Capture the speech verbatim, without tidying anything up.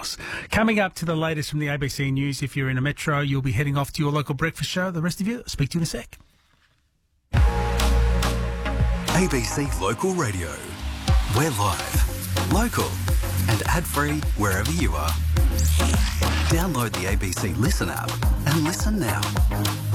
boss. Coming up to the latest from the A B C News. If you're in a metro, you'll be heading off to your local breakfast show. The rest of you, I'll speak to you in a sec. A B C Local Radio. We're live, local and ad-free wherever you are. Download the A B C Listen app and listen now.